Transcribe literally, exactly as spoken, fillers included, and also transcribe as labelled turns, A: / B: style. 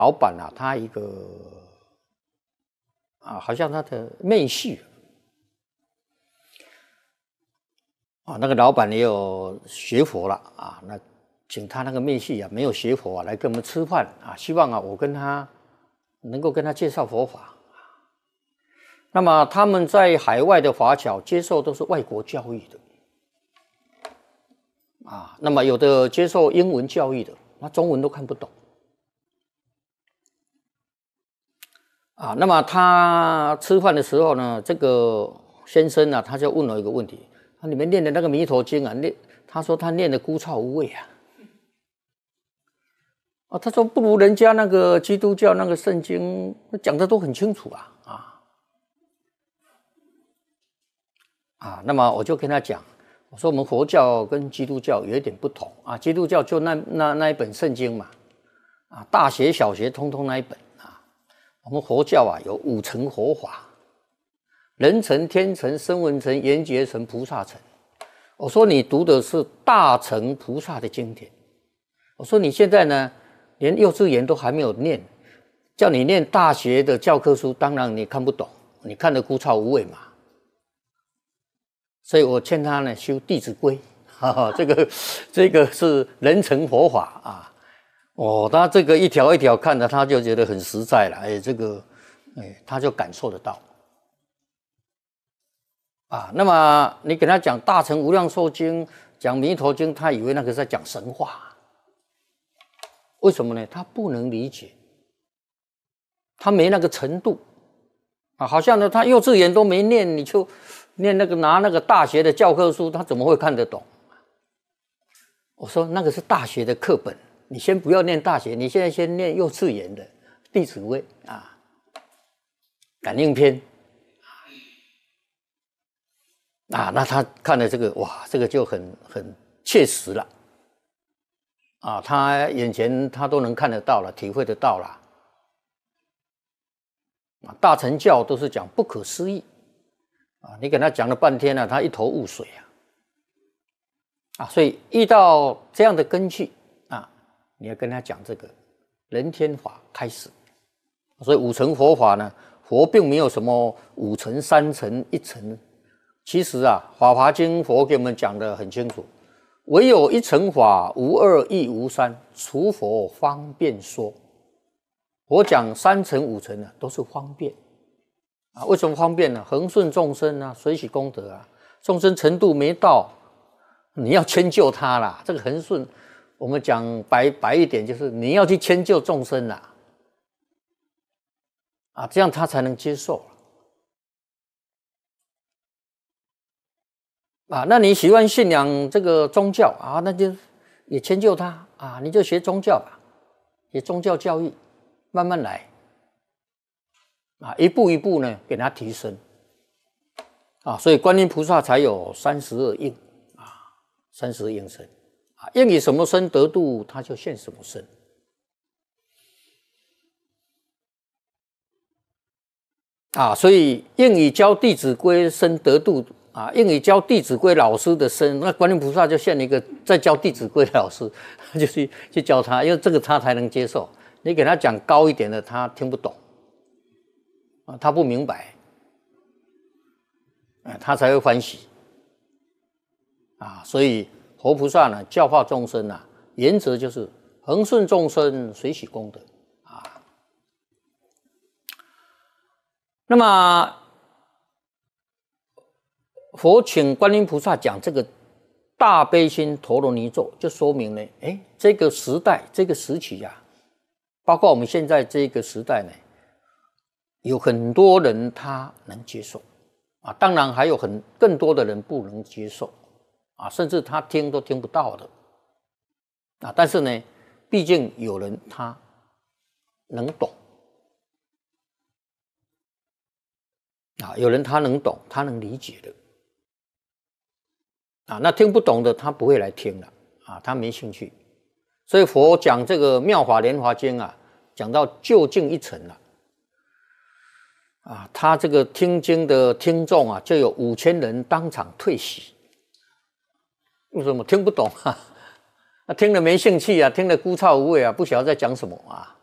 A: 老板啊，他一个啊，好像他的妹婿啊，那个老板也有学佛了啊，那请他那个妹婿啊，没有学佛啊，来跟我们吃饭啊，希望啊，我跟他能够跟他介绍佛法。那么他们在海外的华侨接受都是外国教育的。啊，那么有的接受英文教育的，那中文都看不懂。啊，那么他吃饭的时候呢，这个先生呢、啊，他就问了一个问题：他你们念的那个弥陀经啊，念他说他念的枯燥无味啊。啊，他说不如人家那个基督教那个圣经讲的都很清楚啊啊啊！那么我就跟他讲。我说我们佛教跟基督教有一点不同啊，基督教就那那那一本圣经嘛，啊，大学小学通通那一本啊。我们佛教啊有五乘佛法，人乘、天乘、声闻乘、缘觉乘、菩萨乘。我说你读的是大乘菩萨的经典，我说你现在呢连幼稚园都还没有念，叫你念大学的教科书，当然你看不懂，你看得枯燥无味嘛。所以我劝他呢修《弟子规》，哈哈，这个这个是人乘佛法啊。哦，他这个一条一条看的，他就觉得很实在了。哎，这个，哎，他就感受得到。啊，那么你给他讲《大乘无量寿经》、讲《弥陀经》，他以为那个是在讲神话。为什么呢？他不能理解，他没那个程度。啊，好像呢，他幼稚园都没念，你就。念那个拿那个大学的教科书，他怎么会看得懂？我说那个是大学的课本，你先不要念大学，你现在先念幼稚园的《弟子规》啊，感应篇啊，那他看了这个，哇，这个就很很切实了啊，他眼前他都能看得到了，体会得到了啊，大乘教都是讲不可思议。啊，你给他讲了半天了、啊，他一头雾水啊！啊，所以遇到这样的根器啊，你要跟他讲这个人天法开始。所以五乘佛法呢，佛并没有什么五乘、三乘、一乘。其实啊，《法华经》佛给我们讲得很清楚，唯有一乘法，无二亦无三，除佛方便说。佛讲三乘、五乘呢，都是方便。啊，为什么方便呢？恒顺众生啊，随喜功德啊。众生程度没到，你要迁就他啦。这个恒顺，我们讲白白一点，就是你要去迁就众生啦。啊，这样他才能接受。啊，那你喜欢信仰这个宗教啊，那就也迁就他啊，你就学宗教吧，学宗教教育，慢慢来。啊，一步一步呢，给他提升啊，所以观音菩萨才有三十二应啊，三十二应身啊，应以什么身得度，他就现什么身啊，所以应以教《弟子规》身得度啊，应以教《弟子规》老师的身，那观音菩萨就现一个在教《弟子规》的老师，就去去教他，因为这个他才能接受。你给他讲高一点的，他听不懂。啊，他不明白，啊，他才会欢喜，啊，所以佛菩萨呢教化众生啊，原则就是恒顺众生，随喜功德啊。那么佛请观音菩萨讲这个大悲心陀罗尼咒，就说明呢，哎，这个时代这个时期啊，包括我们现在这个时代呢。有很多人他能接受啊，当然还有很更多的人不能接受啊，甚至他听都听不到的啊。但是呢，毕竟有人他能懂啊，有人他能懂，他能理解的啊。那听不懂的他不会来听了啊，他没兴趣。所以佛讲这个《妙法莲华经》啊，讲到究竟一层了。啊，他这个听经的听众啊，就有五千人当场退席。为什么听不懂啊？啊，听了没兴趣啊，听了枯燥无味啊，不晓得在讲什么啊。